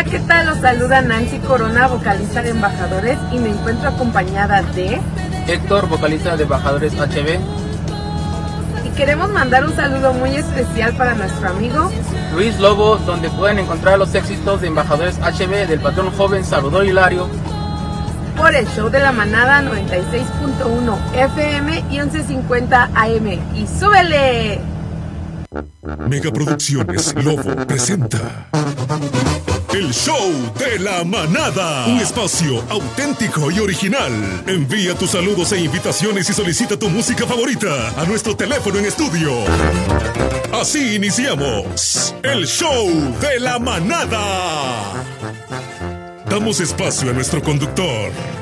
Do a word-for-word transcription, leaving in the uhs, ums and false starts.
Hola, ¿qué tal? Los saluda Nancy Corona, vocalista de Embajadores, y me encuentro acompañada de... Héctor, vocalista de Embajadores H B. Y queremos mandar un saludo muy especial para nuestro amigo Luis Lobo, donde pueden encontrar los éxitos de Embajadores H B del patrón joven Salvador Hilario. Por el show de la manada noventa y seis punto uno F M y once cincuenta A M. ¡Y súbele! Megaproducciones Lobo presenta El Show de la Manada, un espacio auténtico y original. Envía tus saludos e invitaciones y solicita tu música favorita a nuestro teléfono en estudio. Así iniciamos El Show de la Manada. Damos espacio a nuestro conductor